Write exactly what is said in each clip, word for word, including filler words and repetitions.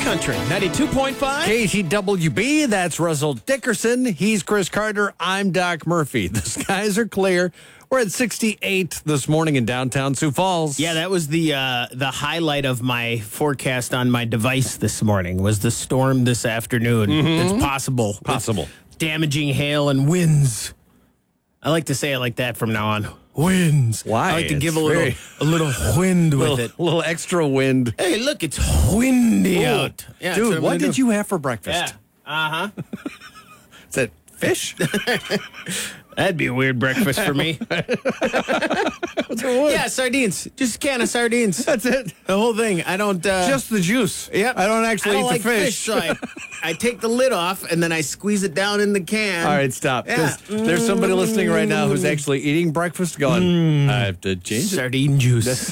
Country ninety-two point five. K T W B, that's Russell Dickerson. He's Chris Carter. I'm Doc Murphy. The skies are clear. We're at sixty-eight this morning in downtown Sioux Falls. Yeah, that was the uh, the highlight of my forecast on my device this morning, was the storm this afternoon. Mm-hmm. It's possible. Possible. It's damaging hail and winds. I like to say it like that from now on. Winds. Why? I like to It's give a little very- a little wind with little, it. A little extra wind. Hey, look, it's windy Ooh. out. Yeah, Dude, that's what I'm did gonna do. you have for breakfast? Yeah. Uh-huh. Is that fish? That'd be a weird breakfast for me. Yeah, sardines. Just a can of sardines. That's it. The whole thing. I don't... Uh, Just the juice. Yep. I don't actually I don't eat like the fish. so I, I take the lid off and then I squeeze it down in the can. All right, stop. 'Cause Yeah. there's somebody listening right now who's actually eating breakfast going, I have to change it. Sardine juice.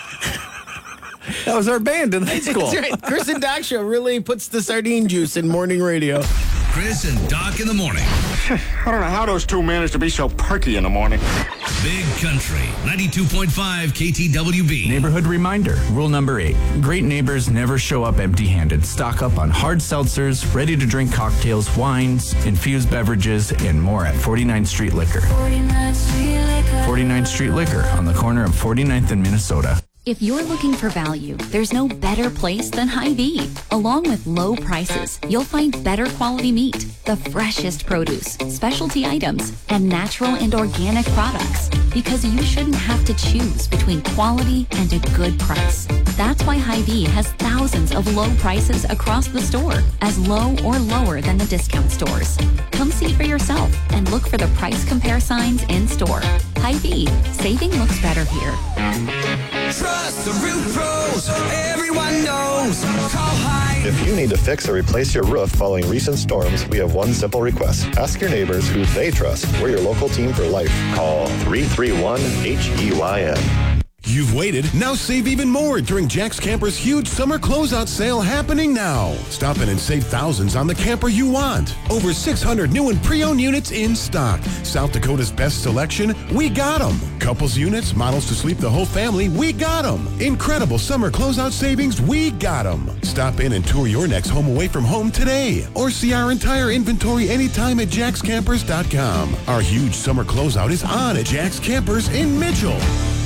That was our band in high school. That's right. Chris and Doc Show really puts the sardine juice in morning radio. Chris and Doc in the morning. I don't know how those two managed to be so perky in the morning. Big Country ninety-two point five K T W B. Neighborhood reminder. Rule number eight. Great neighbors never show up empty-handed. Stock up on hard seltzers, ready-to-drink cocktails, wines, infused beverages, and more at forty-ninth Street Liquor. forty-ninth Street Liquor on the corner of forty-ninth and Minnesota. If you're looking for value, there's no better place than Hy-Vee. Along with low prices, you'll find better quality meat, the freshest produce, specialty items, and natural and organic products. Because you shouldn't have to choose between quality and a good price. That's why Hy-Vee has thousands of low prices across the store, as low or lower than the discount stores. Come see for yourself and look for the price compare signs in store. Hy-Vee, saving looks better here. Trust the roof pros, everyone knows. Call Hy. If you need to fix or replace your roof following recent storms, we have one simple request. Ask your neighbors who they trust. We're your local team for life. Call three three one H E Y N. You've waited. Now save even more during Jack's Camper's huge summer closeout sale happening now. Stop in and save thousands on the camper you want. Over six hundred new and pre-owned units in stock. South Dakota's best selection, we got them. Couples units, models to sleep the whole family, we got them. Incredible summer closeout savings, we got them. Stop in and tour your next home away from home today. Or see our entire inventory anytime at jacks campers dot com. Our huge summer closeout is on at Jack's Campers in Mitchell.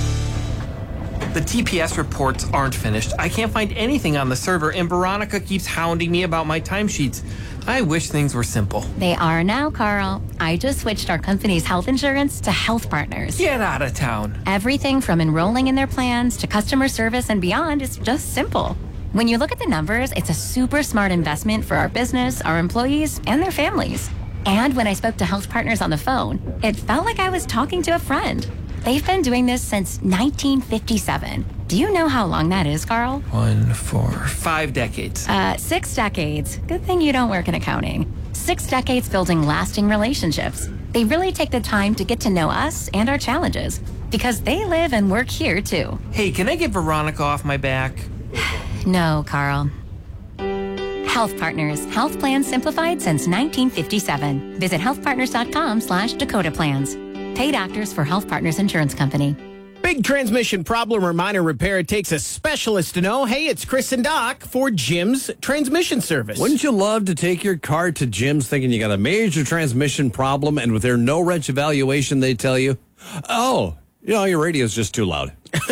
The T P S reports aren't finished. I can't find anything on the server, and Veronica keeps hounding me about my timesheets. I wish things were simple. They are now, Carl. I just switched our company's health insurance to Health Partners. Get out of town. Everything from enrolling in their plans to customer service and beyond is just simple. When you look at the numbers, it's a super smart investment for our business, our employees, and their families. And when I spoke to Health Partners on the phone, it felt like I was talking to a friend. They've been doing this since nineteen fifty-seven. Do you know how long that is, Carl? One, four, five decades. Uh, six decades. Good thing you don't work in accounting. Six decades building lasting relationships. They really take the time to get to know us and our challenges because they live and work here, too. Hey, can I get Veronica off my back? No, Carl. Health Partners. Health plans simplified since nineteen fifty-seven. Visit healthpartners.com slash Dakota Plans. Paid actors for Health Partners Insurance Company. Big transmission problem or minor repair, it takes a specialist to know. Hey, it's Chris and Doc for Jim's Transmission Service. Wouldn't you love to take your car to Jim's thinking you got a major transmission problem, and with their no-wrench evaluation, they tell you, oh, you know, your radio's just too loud.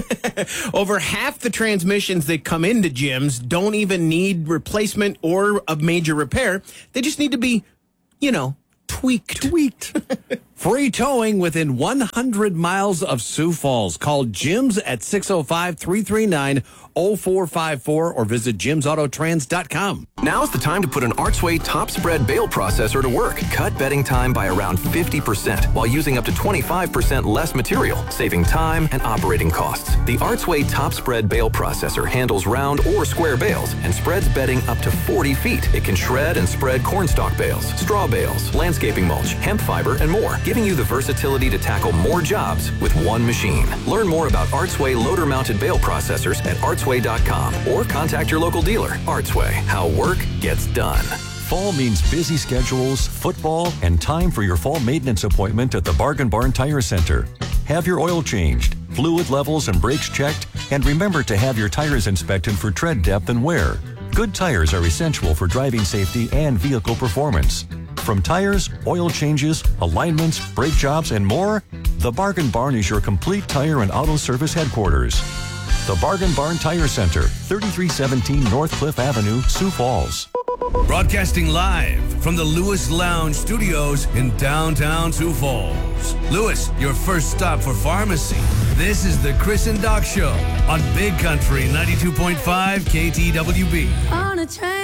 Over half the transmissions that come into Jim's don't even need replacement or a major repair. They just need to be, you know, tweaked. Tweaked. Free towing within one hundred miles of Sioux Falls. Call Jim's at six oh five, three three nine, oh four five four or visit jims auto trans dot com. Now's the time to put an Archway top spread bale processor to work. Cut bedding time by around fifty percent while using up to twenty-five percent less material, saving time and operating costs. The Archway top spread bale processor handles round or square bales and spreads bedding up to forty feet. It can shred and spread cornstalk bales, straw bales, landscaping mulch, hemp fiber, and more, giving you the versatility to tackle more jobs with one machine. Learn more about Archway loader-mounted bale processors at archway dot com or contact your local dealer. Archway, how work gets done. Fall means busy schedules, football, and time for your fall maintenance appointment at the Bargain Barn Tire Center. Have your oil changed, fluid levels and brakes checked, and remember to have your tires inspected for tread depth and wear. Good tires are essential for driving safety and vehicle performance. From tires, oil changes, alignments, brake jobs, and more, the Bargain Barn is your complete tire and auto service headquarters. The Bargain Barn Tire Center, thirty-three seventeen North Cliff Avenue, Sioux Falls. Broadcasting live from the Lewis Lounge Studios in downtown Sioux Falls. Lewis, your first stop for pharmacy. This is the Chris and Doc Show on Big Country ninety-two point five K T W B. On a train.